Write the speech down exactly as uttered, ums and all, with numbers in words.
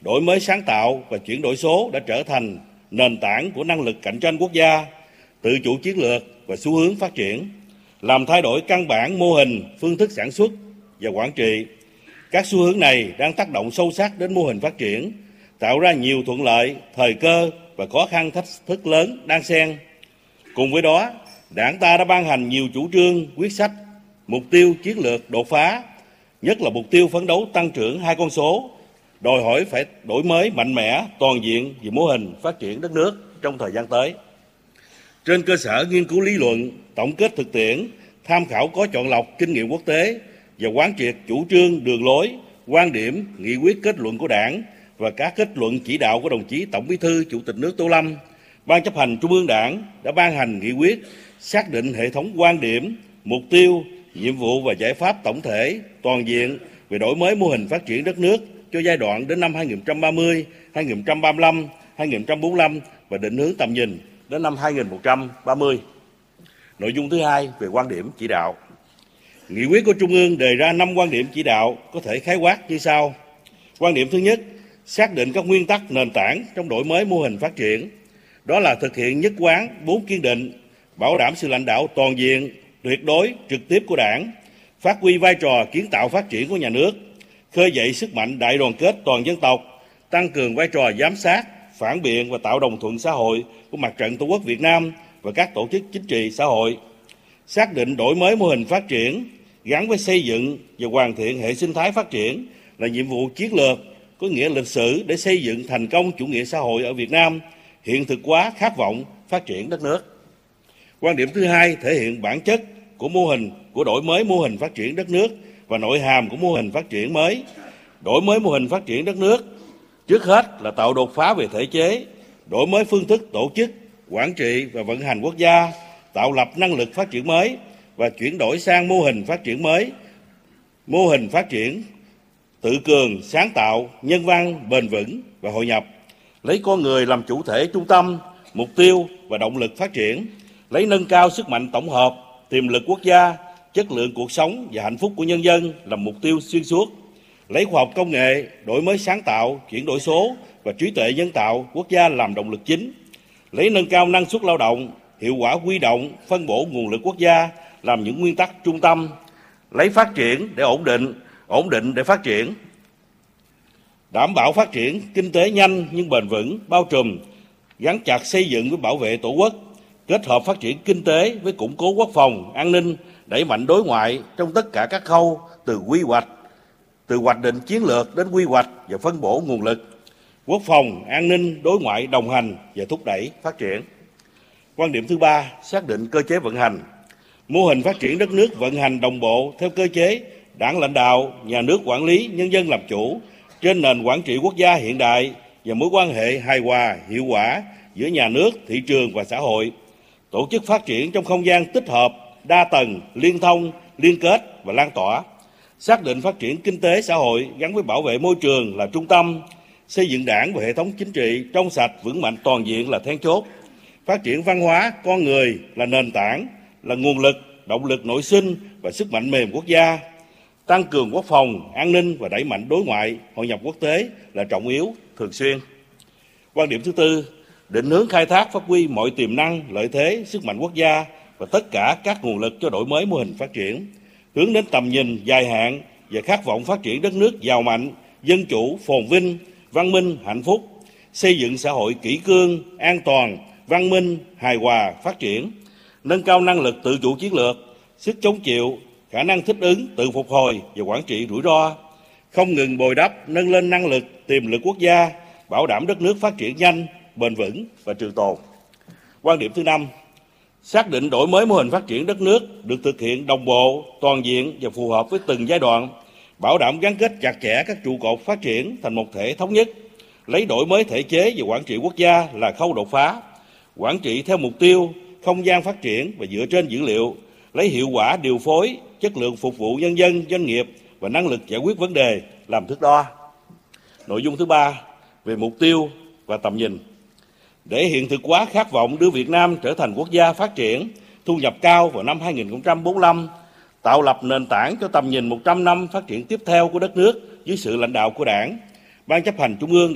đổi mới sáng tạo và chuyển đổi số đã trở thành nền tảng của năng lực cạnh tranh quốc gia, tự chủ chiến lược và xu hướng phát triển, làm thay đổi căn bản mô hình, phương thức sản xuất và quản trị. Các xu hướng này đang tác động sâu sắc đến mô hình phát triển, tạo ra nhiều thuận lợi, thời cơ và khó khăn thách thức lớn đan xen. Cùng với đó, Đảng ta đã ban hành nhiều chủ trương, quyết sách, mục tiêu chiến lược đột phá, nhất là mục tiêu phấn đấu tăng trưởng hai con số, đòi hỏi phải đổi mới mạnh mẽ, toàn diện về mô hình phát triển đất nước trong thời gian tới. Trên cơ sở nghiên cứu lý luận, tổng kết thực tiễn, tham khảo có chọn lọc kinh nghiệm quốc tế và quán triệt chủ trương, đường lối, quan điểm, nghị quyết kết luận của Đảng và các kết luận chỉ đạo của đồng chí Tổng Bí thư Chủ tịch nước Tô Lâm, Ban chấp hành Trung ương Đảng đã ban hành nghị quyết xác định hệ thống quan điểm, mục tiêu, nhiệm vụ và giải pháp tổng thể, toàn diện về đổi mới mô hình phát triển đất nước cho giai đoạn đến năm hai nghìn không trăm ba mươi, hai nghìn không trăm ba mươi lăm, hai nghìn không trăm bốn mươi lăm và định hướng tầm nhìn đến năm hai nghìn không trăm ba mươi. Nội dung thứ hai về quan điểm chỉ đạo. Nghị quyết của Trung ương đề ra năm quan điểm chỉ đạo có thể khái quát như sau. Quan điểm thứ nhất, xác định các nguyên tắc nền tảng trong đổi mới mô hình phát triển. Đó là thực hiện nhất quán bốn kiên định, bảo đảm sự lãnh đạo toàn diện, tuyệt đối, trực tiếp của Đảng, phát huy vai trò kiến tạo phát triển của nhà nước, khơi dậy sức mạnh đại đoàn kết toàn dân tộc, tăng cường vai trò giám sát, phản biện và tạo đồng thuận xã hội của Mặt trận Tổ quốc Việt Nam và các tổ chức chính trị xã hội. Xác định đổi mới mô hình phát triển gắn với xây dựng và hoàn thiện hệ sinh thái phát triển là nhiệm vụ chiến lược có nghĩa lịch sử để xây dựng thành công chủ nghĩa xã hội ở Việt Nam, hiện thực hóa khát vọng phát triển đất nước. Quan điểm thứ hai thể hiện bản chất của mô hình của đổi mới mô hình phát triển đất nước và nội hàm của mô hình phát triển mới. Đổi mới mô hình phát triển đất nước trước hết là tạo đột phá về thể chế, đổi mới phương thức tổ chức, quản trị và vận hành quốc gia, tạo lập năng lực phát triển mới và chuyển đổi sang mô hình phát triển mới. Mô hình phát triển tự cường, sáng tạo, nhân văn, bền vững và hội nhập, lấy con người làm chủ thể trung tâm, mục tiêu và động lực phát triển, lấy nâng cao sức mạnh tổng hợp, tiềm lực quốc gia, chất lượng cuộc sống và hạnh phúc của nhân dân làm mục tiêu xuyên suốt, lấy khoa học công nghệ, đổi mới sáng tạo, chuyển đổi số và trí tuệ nhân tạo quốc gia làm động lực chính, lấy nâng cao năng suất lao động, hiệu quả huy động, phân bổ nguồn lực quốc gia làm những nguyên tắc trung tâm, lấy phát triển để ổn định, ổn định để phát triển, đảm bảo phát triển kinh tế nhanh nhưng bền vững, bao trùm, gắn chặt xây dựng với bảo vệ Tổ quốc, kết hợp phát triển kinh tế với củng cố quốc phòng, an ninh, đẩy mạnh đối ngoại trong tất cả các khâu từ quy hoạch, từ hoạch định chiến lược đến quy hoạch và phân bổ nguồn lực. Quốc phòng, an ninh, đối ngoại đồng hành và thúc đẩy phát triển. Quan điểm thứ ba, xác định cơ chế vận hành. Mô hình phát triển đất nước vận hành đồng bộ theo cơ chế Đảng lãnh đạo, nhà nước quản lý, nhân dân làm chủ trên nền quản trị quốc gia hiện đại và mối quan hệ hài hòa, hiệu quả giữa nhà nước, thị trường và xã hội. Tổ chức phát triển trong không gian tích hợp, đa tầng, liên thông, liên kết và lan tỏa. Xác định phát triển kinh tế xã hội gắn với bảo vệ môi trường là trung tâm, xây dựng Đảng và hệ thống chính trị trong sạch, vững mạnh toàn diện là then chốt. Phát triển văn hóa, con người là nền tảng, là nguồn lực, động lực nội sinh và sức mạnh mềm quốc gia. Tăng cường quốc phòng, an ninh và đẩy mạnh đối ngoại, hội nhập quốc tế là trọng yếu, thường xuyên. Quan điểm thứ tư, định hướng khai thác phát huy mọi tiềm năng, lợi thế, sức mạnh quốc gia và tất cả các nguồn lực cho đổi mới mô hình phát triển, hướng đến tầm nhìn dài hạn và khát vọng phát triển đất nước giàu mạnh, dân chủ, phồn vinh, văn minh, hạnh phúc, xây dựng xã hội kỷ cương, an toàn, văn minh, hài hòa, phát triển, nâng cao năng lực tự chủ chiến lược, sức chống chịu, khả năng thích ứng, tự phục hồi và quản trị rủi ro, không ngừng bồi đắp, nâng lên năng lực, tiềm lực quốc gia, bảo đảm đất nước phát triển nhanh, bền vững và trường tồn. Quan điểm thứ năm, xác định đổi mới mô hình phát triển đất nước được thực hiện đồng bộ, toàn diện và phù hợp với từng giai đoạn, bảo đảm gắn kết chặt chẽ các trụ cột phát triển thành một thể thống nhất, lấy đổi mới thể chế và quản trị quốc gia là khâu đột phá, quản trị theo mục tiêu, không gian phát triển và dựa trên dữ liệu, lấy hiệu quả điều phối, chất lượng phục vụ nhân dân, doanh nghiệp và năng lực giải quyết vấn đề làm thước đo. Nội dung thứ ba về mục tiêu và tầm nhìn. Để hiện thực hóa khát vọng đưa Việt Nam trở thành quốc gia phát triển, thu nhập cao vào năm hai nghìn không trăm bốn mươi lăm, tạo lập nền tảng cho tầm nhìn một trăm năm phát triển tiếp theo của đất nước dưới sự lãnh đạo của Đảng, Ban chấp hành Trung ương